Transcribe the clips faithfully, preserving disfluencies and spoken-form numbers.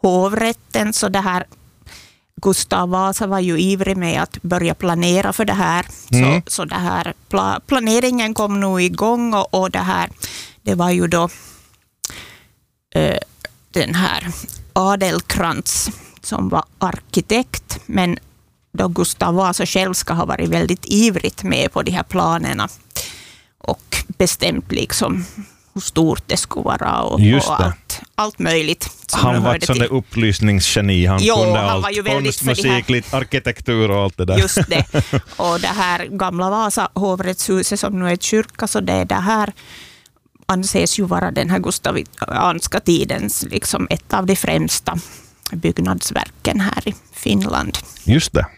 hovrätten, så det här Gustav Vasa var ju ivrig med att börja planera för det här. Mm. Så, så det här pla- planeringen kom nog igång och, och det här, det var ju då eh, den här Adelkrantz som var arkitekt, men då Gustav Vasa själv ska ha varit väldigt ivrigt med på de här planerna och bestämt liksom hur stort det skulle vara och, och allt, allt möjligt. Han var ett sånt där upplysningsgeni. Han jo, kunde han allt. var ju väldigt konst, musik, här... arkitektur och allt det där. Just det. Och det här gamla Vasa hovrättshuset som nu är ett kyrka, så det, det här anses ju vara den här gustavianska tidens liksom ett av de främsta byggnadsverken här i Finland. Just det.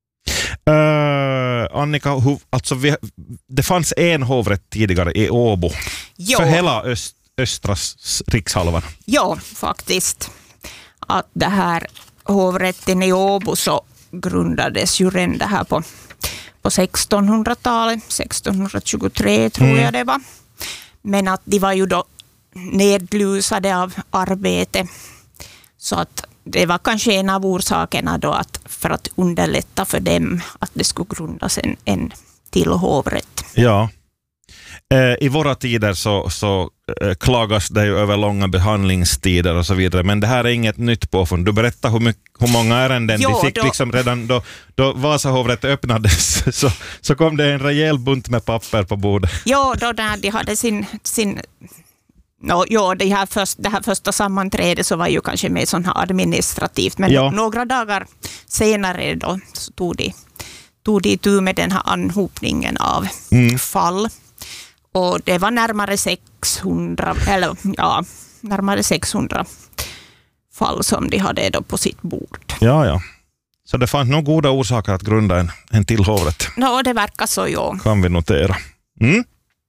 Uh, Annika, hur, alltså vi, det fanns en hovrätt tidigare i Åbo. Jo. För hela öst, östra rikshalvan. Ja, faktiskt. Att det här hovrätten i Åbo så grundades ju redan det här på, på sextonhundratalet, sextonhundratjugotre tror mm. jag det var. Men att de var ju då nedlusade av arbete, så att det var kanske en av orsakerna då att för att underlätta för dem att det skulle grundas en, en till hovrätt. Ja. Eh, I våra tider så, så eh, klagas det ju över långa behandlingstider och så vidare, men det här är inget nytt påfund. Du berättar hur, mycket, hur många ärenden jo, de fick då, liksom redan då, då Vasa hovrätt öppnades så, så kom det en rejäl bunt med papper på bordet. Ja, då när de hade sin... sin No, ja, det här, först, det här första sammanträdet så var ju kanske mer sån här administrativt, men ja. några dagar senare då så tog de, tog de tur med den här anhopningen av mm. fall. Och det var närmare sexhundra, eller ja, närmare sexhundra fall som de hade då på sitt bord. Ja, ja. Så det fanns nog goda orsaker att grunda en, en till hovrätt. Ja, det verkar så, ja. Kan vi notera. Mm.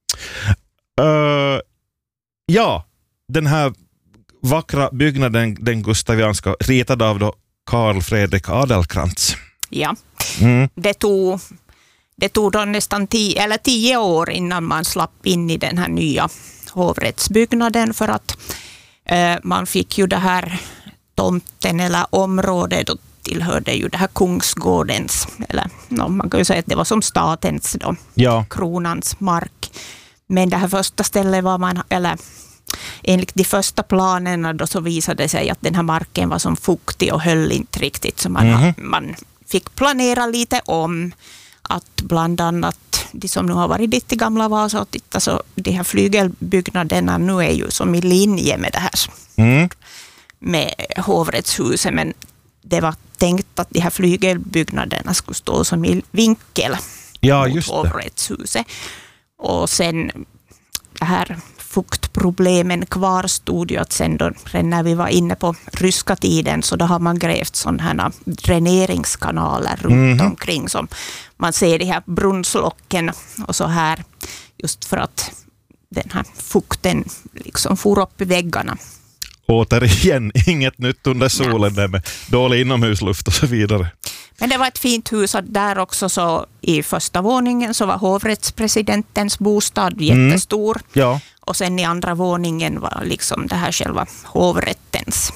Uh, Ja, den här vackra byggnaden, den gustavianska, ritad av då Carl Fredrik Adelkrantz. Ja, mm. det, tog, det tog då nästan tio, eller tio år innan man slapp in i den här nya hovrättsbyggnaden, för att eh, man fick ju det här tomten eller området och tillhörde ju det här Kungsgårdens, eller no, man kan ju säga att det var som statens då, ja. kronans mark. Men det här första stället var man, eller enligt de första planerna då så visade det sig att den här marken var som fuktig och höll inte riktigt, så man, mm-hmm. man fick planera lite om att bland annat de som nu har varit dit till gamla Vasa och titta, så de här flygelbyggnaderna nu är ju som i linje med det här mm. med hovrättshuset, men det var tänkt att de här flygelbyggnaderna skulle stå som i vinkel ja, mot just det. hovrättshuset. Och sen det här fuktproblemen kvarstod ju, att sen då, när vi var inne på ryska tiden, så då har man grävt sådana här dräneringskanaler runt mm. omkring, som man ser de här brunnslocken och så här, just för att den här fukten liksom for upp i väggarna. Återigen, inget nytt under solen där med dålig inomhusluft och så vidare. Men det var ett fint hus, och där också så i första våningen så var hovrättspresidentens bostad jättestor. Mm. Ja. Och sen i andra våningen var liksom det här själva hovrättens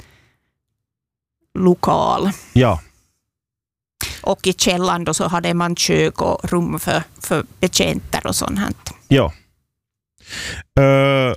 lokal. Ja. Och i källaren då så hade man kök och rum för, för betjänter och sånt här. Ja. Uh...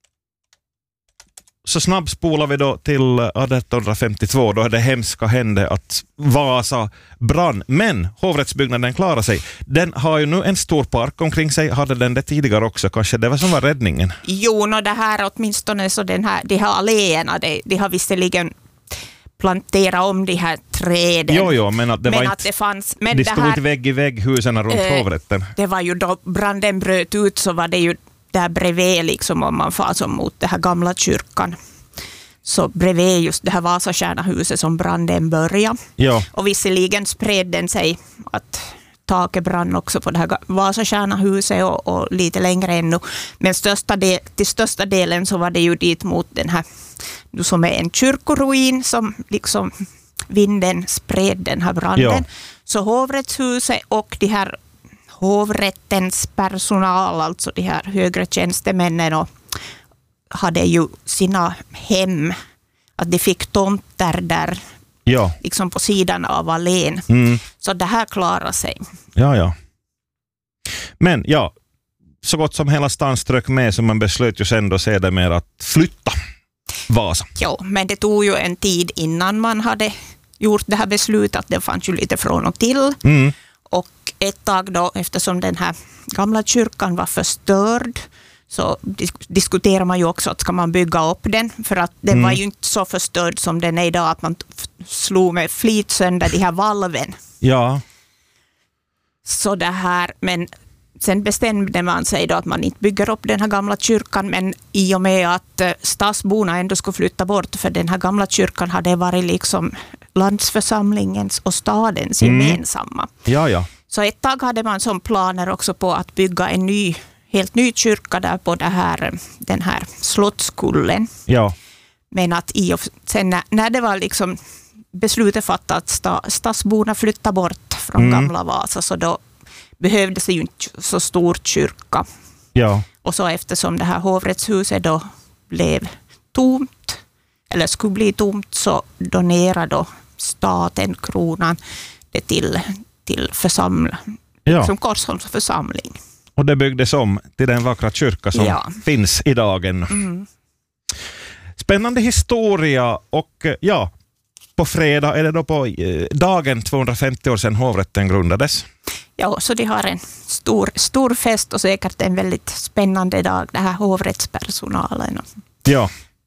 Så snabbspolar vi då till arton femtiotvå, då det hemska hände att Vasa brann. Men hovrättsbyggnaden klarar sig. Den har ju nu en stor park omkring sig. Hade den det tidigare också? Kanske det var som var räddningen? Jo, no, det här åtminstone så den här, de här alléerna, de, de har visserligen planterat om de här träden. Jo, jo, men att det men var att inte, det fanns, men de det stod här, inte vägg i vägg husen runt äh, hovrätten. Det var ju då branden bröt ut, så var det ju där bredvid, liksom om man far som mot det här gamla kyrkan. Så bredvid just det här Vasastjärnahuset som branden började. Ja. Och visserligen spred den sig att taket brann också på det här Vasastjärnahuset och, och lite längre ännu. Men största del, till största delen så var det ju dit mot den här, som är en kyrkoruin som liksom vinden spred den här branden. Ja. Så hovrättshuset och de här hovrättens personal, alltså de här högre tjänstemännen, och hade ju sina hem, att de fick tomter där Ja. liksom på sidan av allén. Mm. Så det här klarar sig. Ja, ja. Men ja, så gott som hela stan strök med, så man beslöt ju sen då sedermera att flytta Vasa. Jo, men det tog ju en tid innan man hade gjort det här beslutet. Det fanns ju lite från och till. Mm. Och ett tag då, eftersom den här gamla kyrkan var förstörd, så disk- diskuterar man ju också att ska man bygga upp den, för att den Mm. var ju inte så förstörd som den är idag, att man t- slog med flit sönder de här valven. Ja. Så det här, men sen bestämde man sig då att man inte bygger upp den här gamla kyrkan, men i och med att eh, stadsborna ändå skulle flytta bort, för den här gamla kyrkan hade varit liksom landsförsamlingens och stadens Mm. gemensamma. Ja, ja. Så ett tag hade man som planer också på att bygga en ny, helt ny kyrka där på det här, den här slottskullen. Ja. Men att i och sen när, när det var liksom beslutet fattat att sta, stadsborna flytta bort från Mm. gamla Vasa, så då behövdes det ju inte så stor kyrka. Ja. Och så eftersom det här hovrättshuset då blev tomt, eller skulle bli tomt, så donerade då staten, kronan, det till, till församling, Ja. som Korsholms församling. Och det byggdes om till den vackra kyrka som Ja. finns i dagen. Mm. Spännande historia, och eh, ja, på fredag är det då på eh, dagen tvåhundrafemtio år sedan hovrätten grundades. Ja, så de har en stor, stor fest och säkert en väldigt spännande dag, det här hovrättspersonalen. Ja.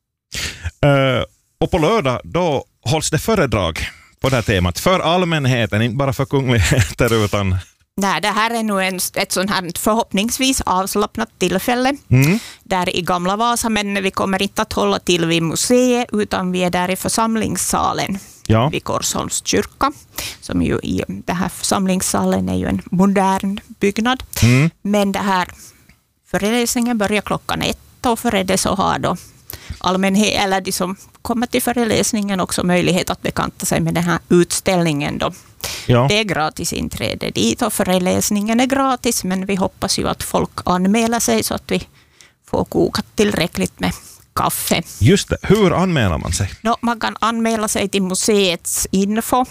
Uh, och på lördag då hålls det föredrag på det här temat för allmänheten, inte bara för kungligheter utan... Nej, det här är nu en, ett sånt här förhoppningsvis avslappnat tillfälle Mm. där i gamla Vasa, men vi kommer inte att hålla till vid museet, utan vi är där i församlingssalen Ja. vid Korsholms kyrka, som ju i den här församlingssalen är ju en modern byggnad. Mm. Men det här föreläsningen börjar klockan ett, och före det så har då allmänhet, eller de som kommer till föreläsningen, också möjlighet att bekanta sig med den här utställningen då. Ja. Det är gratis inträde dit, och föreläsningen är gratis, men vi hoppas ju att folk anmäler sig så att vi får kokat tillräckligt med kaffe. Just det. Hur anmäler man sig? No, man kan anmäla sig till museets info.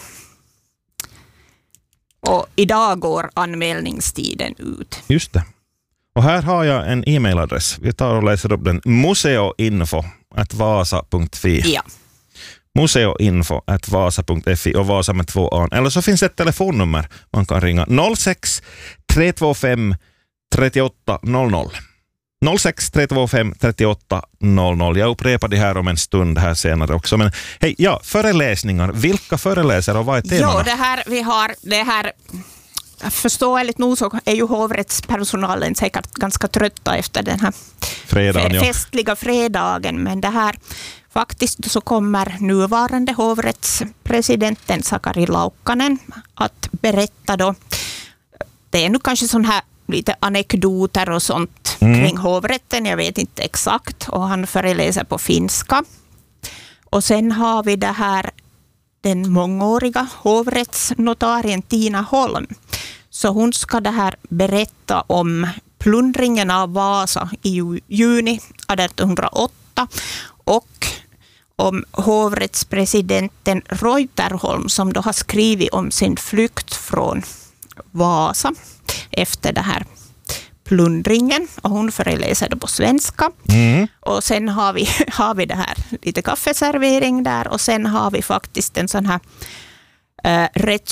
Och idag går anmälningstiden ut. Just det. Och här har jag en e-mailadress. Vi tar och läser upp den. museoinfo at vasa punkt fi. Ja. museoinfo at vasa punkt fi, och Vasa med två an. Eller så finns det ett telefonnummer man kan ringa. noll sex tre två fem tre åtta noll noll. noll sex tre två fem tre åtta noll noll. Jag upprepar det här om en stund här senare också. Men hej, ja, föreläsningar. Vilka föreläsare och vad är temana? Jo, det här, vi har det här, förståeligt nog så är ju hovrättspersonalen säkert ganska trötta efter den här Fredagen, ja. festliga fredagen, men det här faktiskt så kommer nuvarande hovrättspresidenten Sakari Laukkanen att berätta då. Det är nu kanske sån här lite anekdoter och sånt Mm. kring hovrätten, jag vet inte exakt, och han föreläser på finska. Och sen har vi det här den mångåriga hovrättsnotarien Tina Holm. Så hon ska det här berätta om plundringen av Vasa i ju- juni artonhundraåtta och om hovrättspresidenten Reuterholm, som då har skrivit om sin flykt från Vasa efter det här plundringen, och hon föreläser det på svenska. Mm. Och sen har vi, har vi det här lite kaffeservering där, och sen har vi faktiskt en sån här äh,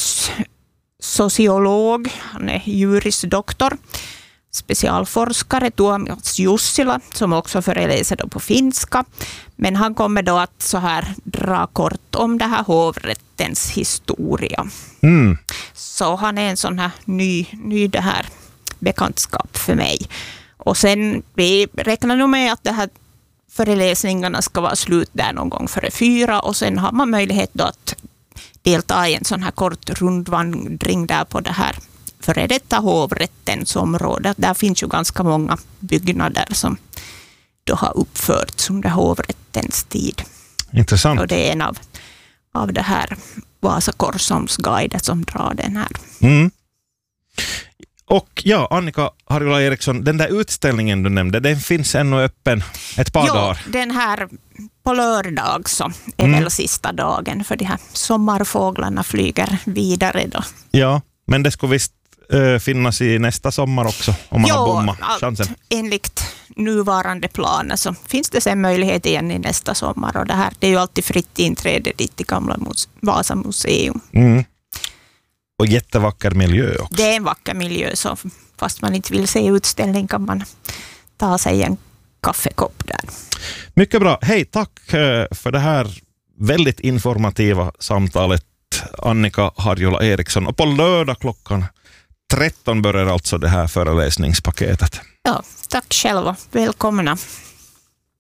rättssociolog, han är jurisdoktor, specialforskare Tuomas Jussila, som också föreläser då på finska. Men han kommer då att så här dra kort om det här hovrättens historia. Mm. Så han är en sån här ny, ny det här bekantskap för mig. Och sen vi räknar nog med att det här föreläsningarna ska vara slut där någon gång före fyra, och sen har man möjlighet då att delta i en sån här kort rundvandring där på det här före detta hovrättens område. Där finns ju ganska många byggnader som då har uppförts under hovrättens tid. Intressant. Och det är en av, av det här Vasa Korsholms guider som drar den här. Mm. Och ja, Annika Harjula Eriksson, den där utställningen du nämnde, den finns ännu öppen ett par jo, dagar. Den här på lördag så är mm. väl sista dagen för de här sommarfåglarna flyger vidare då. Ja, men det skulle visst äh, finnas i nästa sommar också om man jo, har bommat chansen. Enligt nuvarande planer så finns det sen möjlighet igen i nästa sommar och det här, det är ju alltid fritt inträde dit till gamla Vasa museum. Mm. Och jättevacker miljö också. Det är en vacker miljö, så fast man inte vill se utställning kan man ta sig en kaffekopp där. Mycket bra. Hej, tack för det här väldigt informativa samtalet, Annika Harjula Eriksson. Och på lördag klockan tretton börjar alltså det här föreläsningspaketet. Ja, tack själva. Välkomna.